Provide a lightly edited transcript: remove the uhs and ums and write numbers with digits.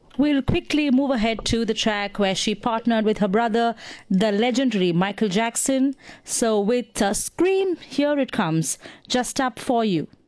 We'll quickly move ahead to the track where she partnered with her brother, the legendary Michael Jackson. So with Scream, here it comes, Just Up For You.